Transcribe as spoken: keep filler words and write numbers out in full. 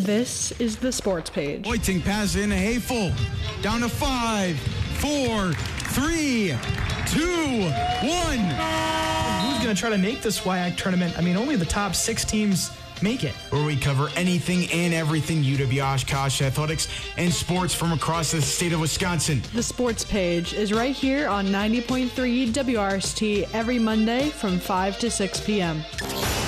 This is the Sports Page. Hoiting pass in Hayful. Down to five, four, three, two, one. Who's going to try to make this W I A C tournament? I mean, only the top six teams make it. Where we cover anything and everything U W Oshkosh athletics and sports from across the state of Wisconsin. The Sports Page is right here on ninety point three W R S T every Monday from five to six p.m.